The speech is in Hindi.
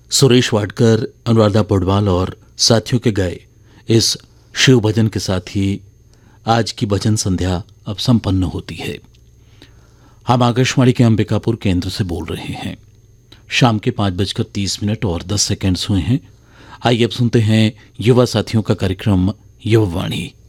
सुरेश वाडकर, अनुराधा पौडवाल और साथियों के गाए इस शिव भजन के साथ ही आज की भजन संध्या अब संपन्न होती है। हम आकाशवाणी के अंबिकापुर केंद्र से बोल रहे हैं। शाम के 5:30 और 10 सेकंड्स हुए हैं। आइए अब सुनते हैं युवा साथियों का कार्यक्रम युवा वाणी।